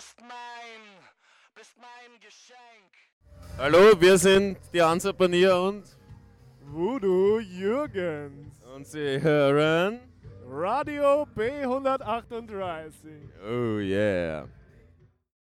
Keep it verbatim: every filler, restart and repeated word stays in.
bist mein, bist mein Geschenk. Hallo, wir sind die Ansapanier und Voodoo Jürgens. und Sie hören Radio B hundertachtunddreißig. Oh yeah.